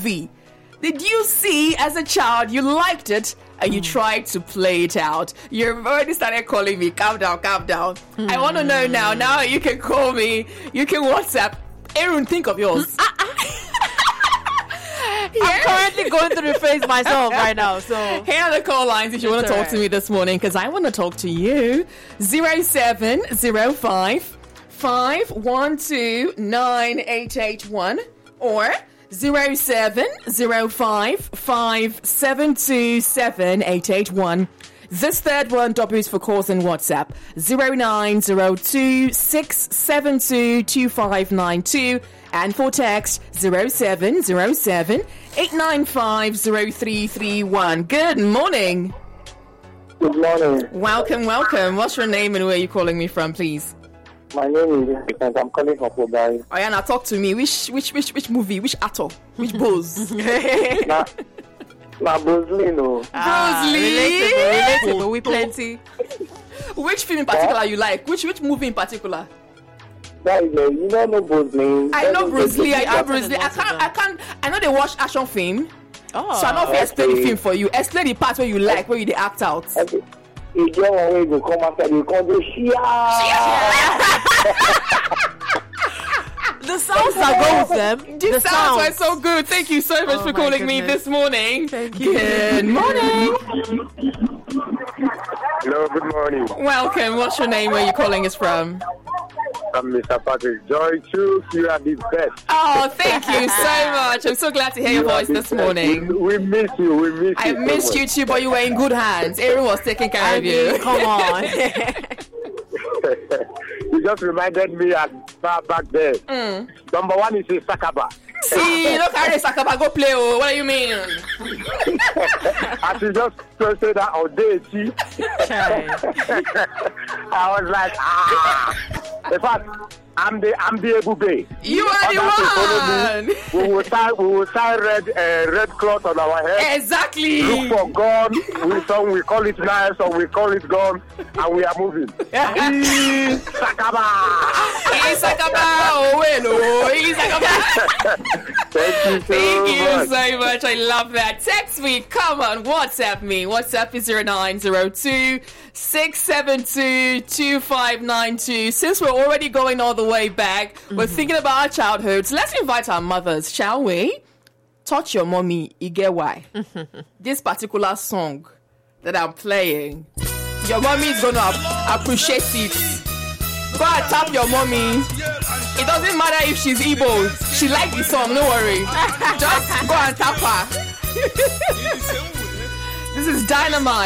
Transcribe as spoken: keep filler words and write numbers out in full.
movie did you see as a child? You liked it and you mm. tried to play it out. You've already started calling me. Calm down, calm down. Mm. I want to know now. Now you can call me. You can WhatsApp. Aaron, think of yours. I'm currently going through the phase myself right now. So here are the call lines if you want to talk right. to me this morning, because I want to talk to you. zero seven zero five five one two nine eight eight one or zero seven zero five five seven two seven eight eight one. This third one, W is for calls and WhatsApp. zero nine zero two six seven two two five nine two. And for text, zero seven zero seven eight nine five zero three three one. Good morning. Good morning. Welcome, welcome. What's your name and where are you calling me from, please? My name is Vincent. I'm calling from Obari. Oh, yeah, now talk to me. Which which which which movie? Which actor? Which Bose? Nah. Nah, Bruce no. Ah, Bruce Lee. Relatable, relatable. We plenty. Which film in particular yeah? you like? Which which movie in particular? That is, uh, you don't know Bruce Lee. I know Bruce Lee. I know Bruce Lee. I can't. I can't. I know they watch action film. Oh. So I know if I explain the film for you. Explain the part where you like, where you they act out. Okay. If you want to come after you, come to The sounds that go with them. The, the sounds are so good. Thank you so much oh for calling goodness. me this morning. Thank you. Good morning. Hello, good morning. Welcome. What's your name? Where are you calling us from? I'm Mister Patrick Joy Chooks. You are the best. Oh, thank you so much. I'm so glad to hear your voice this morning. We, we miss you. We miss I you. I missed so you too, but you were in good hands. Aaron was taking care I of you. Mean, come on. You just reminded me at back, back there. Mm. Number one is a Sakaba. See, look at Sakaba, go play. Oh, what do you mean? I should just say that all day. See? I was like, ah. In fact, I'm the I'm the Ebube. You are the one. We will tie we will tie red uh, red cloth on our head. Exactly. Look for gun. We some we call it knife, some we call it gun, and we are moving. Sakaba. Sakaba. Oh well, Sakaba. Thank you so Thank you much. so much. I love that. Text me. Come on. WhatsApp me. WhatsApp is zero nine zero two six seven two two five nine two. Since we're already going all the way back, mm-hmm. we're thinking about our childhoods. Let's invite our mothers, shall we? Touch your mommy. You get why? This particular song that I'm playing, your mommy is going to appreciate it. Go and tap your mommy. It doesn't matter if she's Igbo. She likes the song, no worry. Just go and tap her. This is Dynamite.